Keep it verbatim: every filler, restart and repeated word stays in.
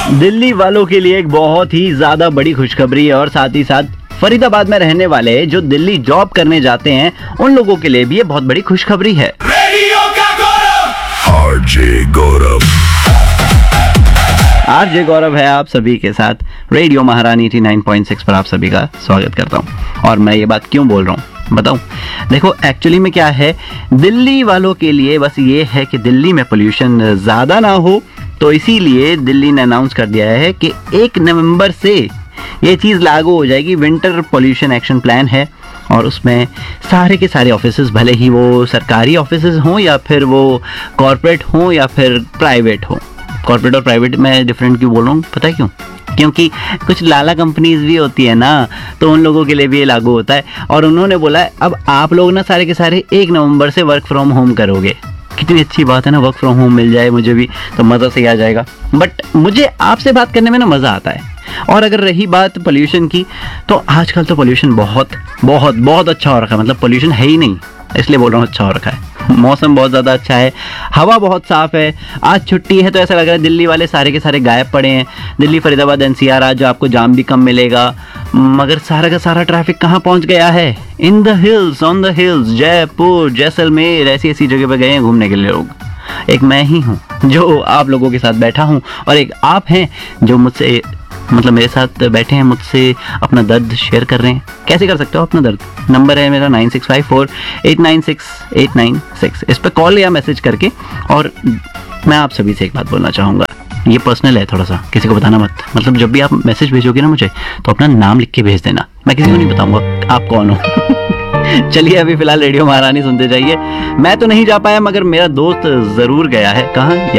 दिल्ली वालों के लिए एक बहुत ही ज्यादा बड़ी खुशखबरी है और साथ ही साथ फरीदाबाद में रहने वाले जो दिल्ली जॉब करने जाते हैं उन लोगों के लिए भी ये बहुत बड़ी खुशखबरी है। रेडियो का गौरव आरजे गौरव आरजे गौरव है आप सभी के साथ रेडियो महारानी नवासी पॉइंट सिक्स पर आप सभी का स्वागत करता हूँ। और मैं ये बात क्यों बोल रहा हूँ बताऊं। देखो एक्चुअली में क्या है, दिल्ली वालों के लिए बस ये है कि दिल्ली में पोल्यूशन ज़्यादा ना हो, तो इसीलिए दिल्ली ने अनाउंस कर दिया है कि एक नवंबर से ये चीज़ लागू हो जाएगी। विंटर पोल्यूशन एक्शन प्लान है और उसमें सारे के सारे ऑफिसेज, भले ही वो सरकारी ऑफिसेज हों या फिर वो कॉरपोरेट हों या फिर प्राइवेट हों। कॉर्पोरेट और प्राइवेट में डिफरेंट क्यों बोल रहा हूँ पता है क्यों? क्योंकि कुछ लाला कंपनीज भी होती है ना, तो उन लोगों के लिए भी ये लागू होता है। और उन्होंने बोला है अब आप लोग ना सारे के सारे एक नवंबर से वर्क फ्रॉम होम करोगे। कितनी अच्छी बात है ना, वर्क फ्रॉम होम मिल जाए मुझे भी तो मज़ा से आ जाएगा। बट मुझे आपसे बात करने में ना मज़ा आता है। और अगर रही बात पोल्यूशन की, तो आजकल तो पोल्यूशन बहुत बहुत बहुत अच्छा हो रखा है। मतलब पोल्यूशन है ही नहीं, इसलिए बोल रहा हूँ अच्छा हो रखा है। मौसम बहुत ज़्यादा अच्छा है, हवा बहुत साफ़ है। आज छुट्टी है तो ऐसा लग रहा है दिल्ली वाले सारे के सारे गायब पड़े हैं। दिल्ली फरीदाबाद एनसीआर आज आपको जाम भी कम मिलेगा, मगर सारा का सारा ट्रैफिक कहाँ पहुँच गया है? In the hills, on the hills, Jaipur, Jaisalmer, ऐसी ऐसी जगह पर गए हैं घूमने के लिए लोग। एक मैं ही हूँ जो आप लोगों के साथ बैठा हूँ और एक आप हैं जो मुझसे मतलब मेरे साथ बैठे हैं, मुझसे अपना दर्द शेयर कर रहे हैं। कैसे कर सकते हो अपना दर्द? नंबर है मेरा nine six five four eight nine six eight nine six. इस पर कॉल या मैसेज करके। और मैं आप सभी से एक बात बोलना चाहूँगा, ये पर्सनल है थोड़ा सा, किसी को बताना मत। मतलब जब भी आप मैसेज भेजोगे ना मुझे, तो अपना नाम लिख के भेज देना, मैं किसी को नहीं बताऊँगा आप कौन हो। चलिए अभी फिलहाल रेडियो महारानी सुनते जाइए। मैं तो नहीं जा पाया मगर मेरा दोस्त ज़रूर गया है। कहाँ?